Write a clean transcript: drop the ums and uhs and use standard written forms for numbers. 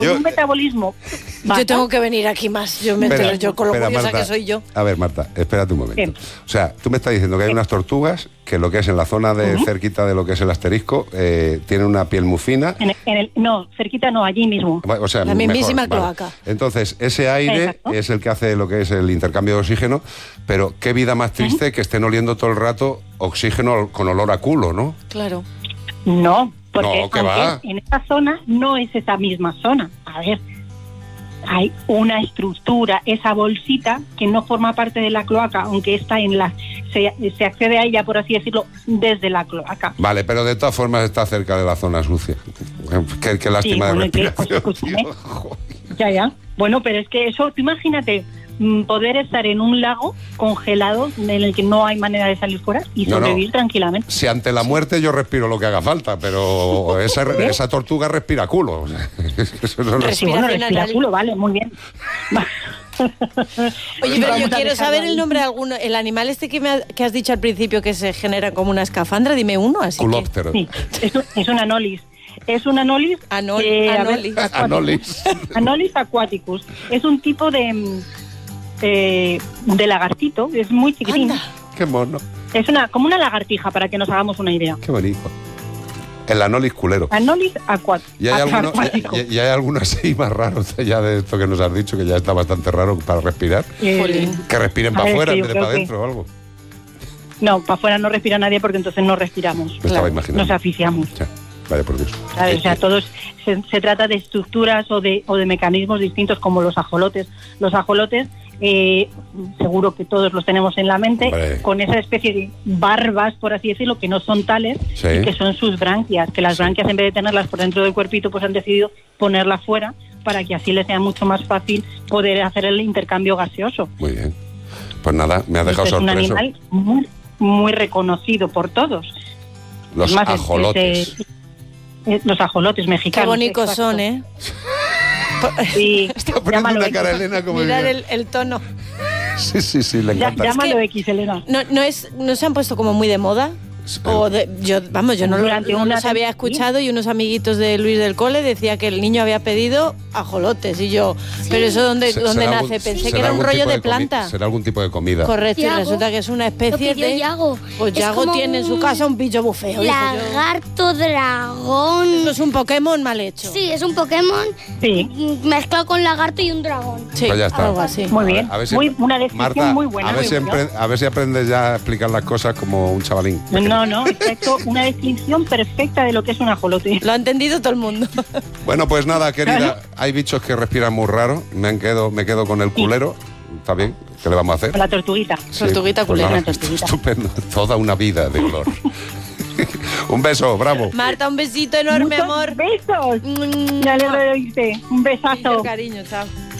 con un metabolismo bajo. Yo tengo que venir aquí más, yo me entero yo con lo curiosa Marta, que soy yo. A ver, Marta, espérate un momento. Sí. O sea, tú me estás diciendo que hay unas tortugas que lo que es en la zona de cerquita de lo que es el asterisco, tienen una piel muy fina. No, cerquita no, allí mismo. O sea, La mismísima mejor, cloaca. Vale. Entonces, ese aire Exacto. es el que hace lo que es el intercambio de oxígeno, pero qué vida más triste que estén oliendo todo el rato oxígeno con olor a culo, ¿no? Claro. No, porque No, ¿qué va? en esa zona no es esa misma zona. A ver, hay una estructura, esa bolsita que no forma parte de la cloaca, aunque está se accede a ella, por así decirlo, desde la cloaca. Vale, pero de todas formas está cerca de la zona sucia. Qué lástima de respiración. Escúchame. tío. Joder. Ya. Bueno, pero es que eso, tú imagínate poder estar en un lago congelado en el que no hay manera de salir fuera y sobrevivir tranquilamente. Si ante la muerte yo respiro lo que haga falta, pero esa tortuga respira culo. O sea, eso no Sí, bueno, respira culo, vale, muy bien. Oye, pero yo Vamos a quiero dejarlo saber ahí. el nombre de alguno. El animal este que has dicho al principio que se genera como una escafandra, dime uno, así Culóptero. Sí, es un anolis. Es un anolis. Anolis. Anolis. Anolis aquaticus. Es un tipo de lagartito, es muy chiquitín. Anda. Qué mono, Es como una lagartija, para que nos hagamos una idea. qué bonito. El anolis culero. Anolis aquaticus. Y hay algunos así más raros ya de esto que nos has dicho, que ya está bastante raro para respirar. Jolín. Que respiren A para ver, afuera que en yo vez de creo para que- adentro o algo. No, para afuera no respira nadie porque entonces no respiramos. Me estaba imaginando. Nos asfixiamos. Ya, vaya por Dios. ¿Sabes? O sea, todos se trata de estructuras o de mecanismos distintos como los ajolotes. Los ajolotes, seguro que todos los tenemos en la mente, Hombre. con esa especie de barbas, por así decirlo, que no son tales, Sí. y que son sus branquias, que las Sí. branquias en vez de tenerlas por dentro del cuerpito, pues han decidido ponerlas fuera para que así les sea mucho más fácil poder hacer el intercambio gaseoso. Muy bien. Pues nada, me ha dejado Es un sorpreso. animal muy, muy reconocido por todos. Los Además, ajolotes. los ajolotes Qué mexicanos. bonitos exacto. son, ¿eh? Sí, Está poniendo llámalo una X. cara Elena como Mirad que- el tono. Sí, le encanta. Llámalo Es X, Elena. ¿No se han puesto como muy de moda? Yo no Durante una los había escuchado y unos amiguitos de Luis del cole decía que el niño había pedido ajolotes y yo, pero eso ¿dónde ¿Será nace? algún- Pensé será que era un algún rollo tipo de planta. Será algún tipo de comida. Correcto, y Yago. resulta que es una especie Lo pidió de... Yago. Pues Es Yago como tiene en su un casa un bicho muy feo, dijo yo. lagarto dragón. Eso es un Pokémon mal hecho. Sí, es un Pokémon Sí, mezclado con lagarto y un dragón. Sí, Pues ya está. algo así. muy bien. A ver si- Una descripción Marta, muy buena. a ver, muy buena. a ver si aprendes ya a explicar las cosas como un chavalín. No, exacto. Una descripción perfecta de lo que es un ajolote. Lo ha entendido todo el mundo. Bueno, pues nada, querida, hay bichos que respiran muy raro. Me quedo con el culero. Está bien, ¿qué le vamos a hacer? Con la tortuguita. Tortuguita pues culera. nada, estupendo. Toda una vida de olor. Un beso, bravo. Marta, un besito enorme, Muchos amor. besos. Mm, Me alegro de oírte. Un Mucho besazo. cariño, chao.